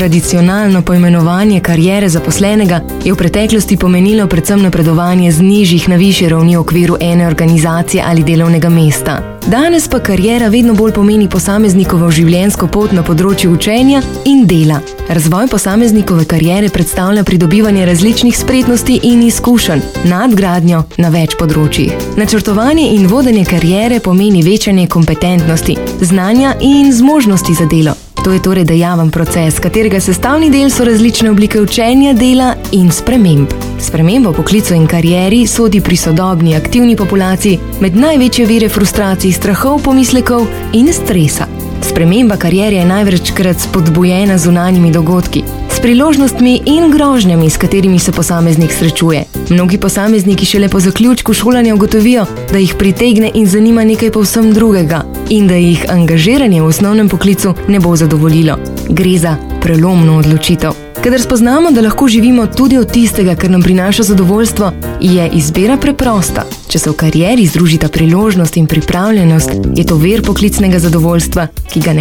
tradicionalno poimenovanje kariere zaposlenega je v preteklosti pomenilo predvsem napredovanje z nižjih na višje ravni v okviru ene organizacije ali delovnega mesta. Danes pa kariera vedno bolj pomeni posameznikovo življenjsko pot na področju učenja in dela. Razvoj posameznikove kariere predstavlja pridobivanje različnih spretnosti in izkušenj, nadgradnjo na več področjih. Načrtovanje in vodenje kariere pomeni večanje kompetentnosti, znanja in zmožnosti za delo. To je torej dejaven proces, katerega sestavni del so različne oblike učenja, dela in sprememb. Sprememba v poklicu in karieri sodi pri sodobni aktivni populaciji med največje vire frustracij, strahov, pomislekov in stresa. Sprememba kariere je največkrat spodbujena z zunanjimi dogodki, s priložnostmi in grožnjami, s katerimi se posameznik srečuje. Mnogi posamezniki šele po zaključku šolanja ugotovijo, da jih pritegne in zanima nekaj povsem drugega in da jih angažiranje v osnovnem poklicu ne bo zadovoljilo. Gre za prelomno odločitev. Kadar spoznamo, da lahko živimo tudi od tistega, kar nam prinaša zadovoljstvo, je izbira preprosta. Če se v karieri združita priložnost in pripravljenost, je to vir poklicnega zadovoljstva, ki ga ne